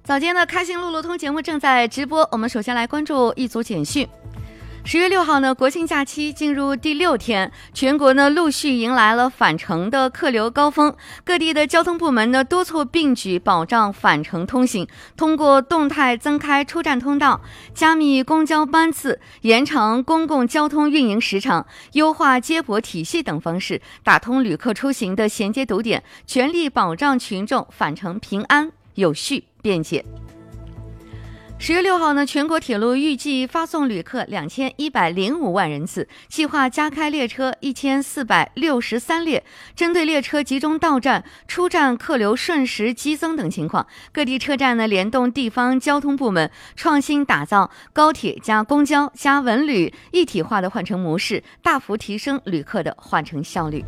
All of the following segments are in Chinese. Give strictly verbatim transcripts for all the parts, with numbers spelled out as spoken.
早间的开心路路通节目正在直播，我们首先来关注一组简讯。十月六号呢，国庆假期进入第六天，全国呢陆续迎来了返程的客流高峰，各地的交通部门呢多措并举，保障返程通行，通过动态增开出站通道、加密公交班次、延长公共交通运营时长、优化接驳体系等方式，打通旅客出行的衔接堵点，全力保障群众返程平安、有序、便捷。十月六号呢，全国铁路预计发送旅客两千一百零五万人次，计划加开列车一千四百六十三列。针对列车集中到站、出站客流瞬时激增等情况，各地车站呢联动地方交通部门，创新打造高铁加公交加文旅一体化的换乘模式，大幅提升旅客的换乘效率。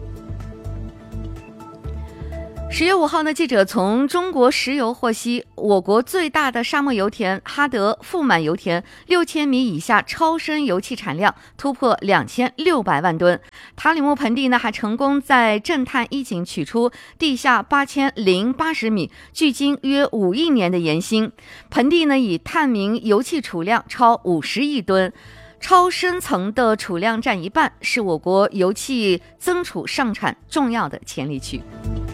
十月五号呢，记者从中国石油获悉，我国最大的沙漠油田哈德富满油田六千米以下超深油气产量突破两千六百万吨。塔里木盆地呢还成功在震探一井取出地下八千零八十米，距今约五亿年的岩芯。盆地呢以探明油气储量超五十亿吨。超深层的储量占一半，是我国油气增储上产重要的潜力区。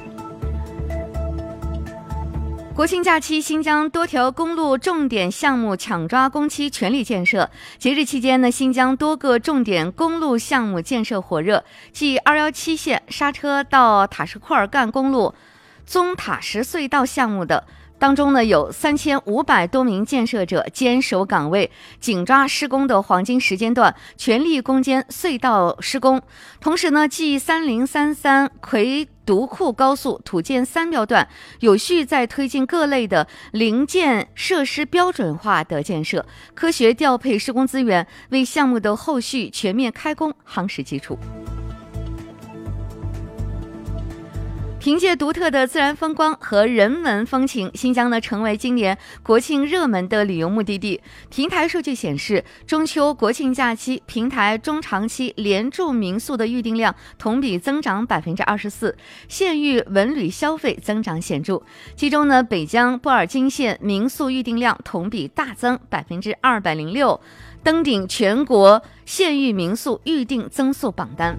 国庆假期，新疆多条公路重点项目抢抓工期，全力建设。节日期间呢，新疆多个重点公路项目建设火热，继二一七线刹车到塔什库尔干公路宗塔什隧道项目的当中呢，有三千五百多名建设者坚守岗位，紧抓施工的黄金时间段，全力攻坚隧道施工。同时呢，继三零三三魁独库高速土建三标段，有序在推进各类的零件设施标准化的建设，科学调配施工资源，为项目的后续全面开工夯实基础。凭借独特的自然风光和人文风情，新疆呢成为今年国庆热门的旅游目的地。平台数据显示，中秋国庆假期平台中长期连住民宿的预订量同比增长百分之二十四，县域文旅消费增长显著。其中呢，北疆布尔津县民宿预订量同比大增百分之二百零六，登顶全国县域民宿预订增速榜单。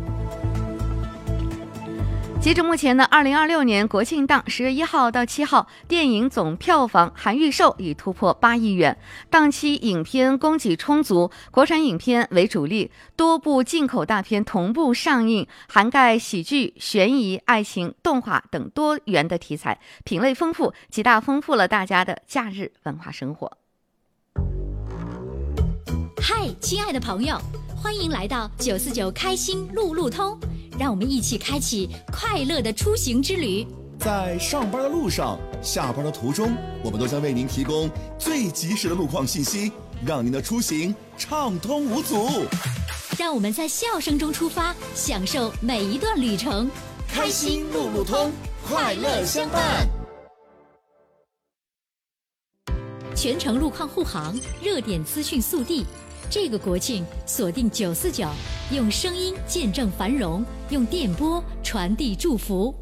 截至目前呢，二零二六年国庆档十月一号到七号，电影总票房含预售已突破八亿元，档期影片供给充足，国产影片为主力，多部进口大片同步上映，涵盖喜剧、悬疑、爱情、动画等多元的题材，品类丰富，极大丰富了大家的假日文化生活。 嗨，亲爱的朋友，欢迎来到九四九开心路路通。让我们一起开启快乐的出行之旅。 在上班的路上、下班的途中，我们都将为您提供最及时的路况信息，让您的出行畅通无阻。 让我们在笑声中出发，享受每一段旅程。 开心路路通，快乐相伴。 全程路况护航，热点资讯速递。这个国庆锁定九四九，用声音见证繁荣，用电波传递祝福。